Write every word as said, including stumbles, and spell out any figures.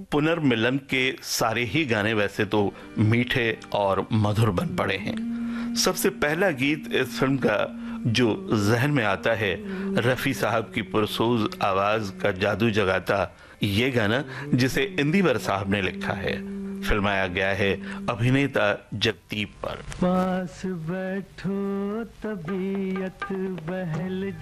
पुनर्मिलन के सारे ही गाने वैसे तो मीठे और मधुर बन पड़े हैं। सबसे पहला गीत इस फिल्म का जो जहन में आता है, रफ़ी साहब की पुरसोज आवाज का जादू जगाता ये गाना, जिसे इंदिवर साहब ने लिखा है, फिल्माया गया है अभिनेता जगदीप पर। पास बैठो तबीयत बहल